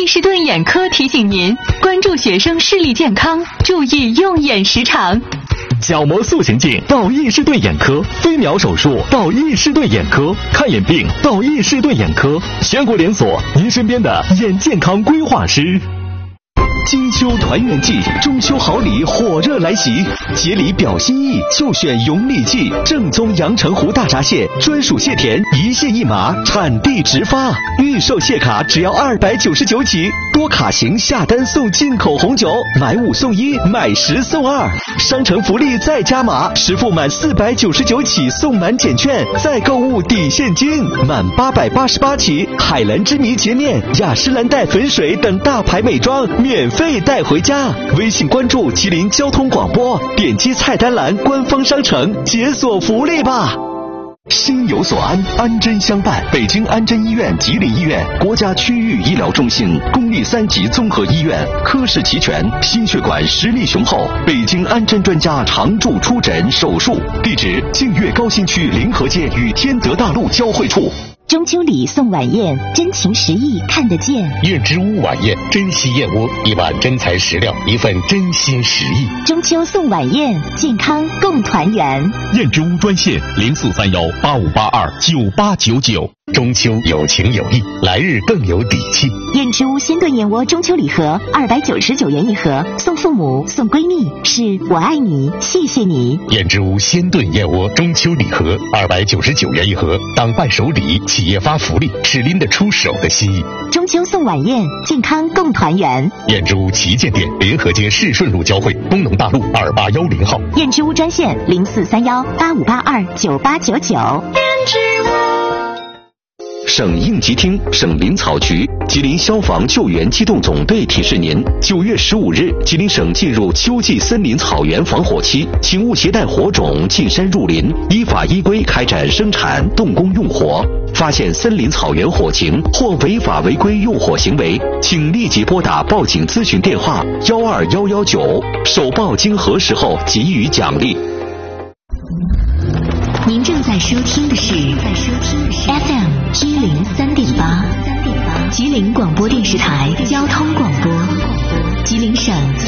伊士顿眼科提醒您关注学生视力健康，注意用眼时长。 角膜塑形镜到伊士顿眼科，飞秒手术到伊士顿眼科，看眼病到伊士顿眼科，全国连锁，您身边的眼健康规划师。金秋团圆季，中秋好礼火热来袭，节礼表心意就选永礼记，正宗阳澄湖大闸蟹，专属蟹田，一蟹一码，产地直发，预售蟹卡只要299起，多卡型下单送进口红酒，买5送1，买10送2，商城福利再加码，实付满499起送满减券，再购物抵现金，满888起，海蓝之谜洁面、雅诗兰黛粉水等大牌美妆免费带回家。微信关注吉林交通广播，点击菜单栏官方商城解锁福利吧。心有所安，安贞相伴。北京安贞医院、吉林医院国家区域医疗中心，公立3级综合医院，科室齐全，心血管实力雄厚。北京安贞专家常驻出诊手术，地址：净月高新区临河街与天德大路交汇处。 中秋礼送晚宴，真情实意看得见。 燕之屋晚宴，珍稀燕窝，一碗真材实料，一份真心实意。 中秋送晚宴，健康共团圆。 燕之屋专线043185829899。 中秋有情有义，来日更有底气。 燕之屋鲜炖燕窝中秋礼盒299元一盒，送父母送闺蜜，是我爱你，谢谢你。 燕之屋鲜炖燕窝中秋礼盒299元一盒，当伴手礼，企业发福利，是拎得出手的心意。 中秋送晚宴，健康共团圆。 燕之屋旗舰店，联合街市顺路交汇，东农大路2810号。 燕之屋专线043185829899。燕之屋。 省应急厅、省林草局、吉林消防救援机动总队提示您：9月15日，吉林省进入秋季森林草原防火期，请勿携带火种进山入林，依法依规开展生产、动工用火。发现森林草原火情或违法违规用火行为，请立即拨打报警咨询电话12119，首报经核实后给予奖励。 您正在收听的是 FM 103.8，吉林广播电视台交通广播，吉林省